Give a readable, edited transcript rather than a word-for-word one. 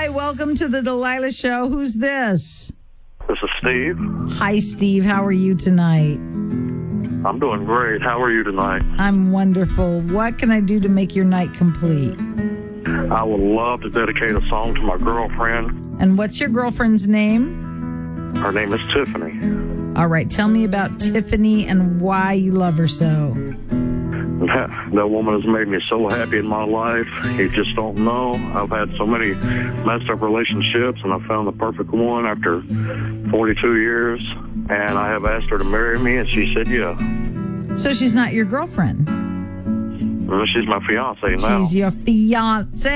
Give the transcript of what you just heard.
Hi, welcome to the Delilah Show. Who's this? This is Steve. Hi, Steve. How are you tonight? I'm doing great. How are you tonight? I'm wonderful. What can I do to make your night complete? I would love to dedicate a song to my girlfriend. And what's your girlfriend's name? Her name is Tiffany. All right, tell me about Tiffany and why you love her so. That woman has made me so happy in my life. You just don't know. I've had so many messed up relationships, and I found the perfect one after 42 years. And I have asked her to marry me, and she said yeah. So she's not your girlfriend? She's my fiance now. She's your fiance.